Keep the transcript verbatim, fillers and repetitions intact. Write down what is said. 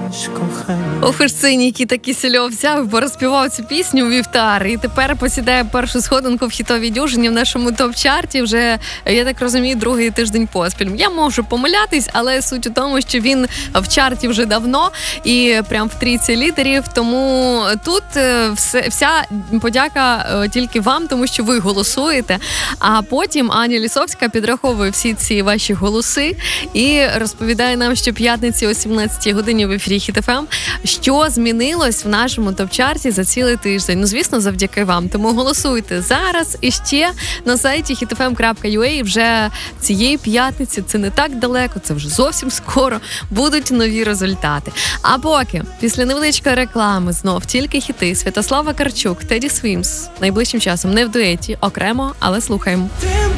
Ох, уж цей Нікіта Кісельов взяв і порозпівав цю пісню у вівтар. І тепер посідає першу сходинку в хітовій дюжині в нашому топ-чарті вже, я так розумію, другий тиждень поспіль. Я можу помилятись, але суть у тому, що він в чарті вже давно і прям в трійці лідерів. Тому тут все, вся подяка тільки вам, тому що ви голосуєте. А потім Аня Лісовська підраховує всі ці ваші голоси і розповідає нам, що п'ятниці о сімнадцятій годині в ефірі Хіт еф ем, що змінилось в нашому топ-чарті за цілий тиждень. Ну, звісно, завдяки вам. Тому голосуйте зараз і ще на сайті хіт еф ем крапка ю а вже цієї п'ятниці, це не так далеко, це вже зовсім скоро, будуть нові результати. А поки, після невеличкої реклами, знов тільки хіти. Святослав Вакарчук, Теді Свімс. Найближчим часом не в дуеті, окремо, але слухаємо.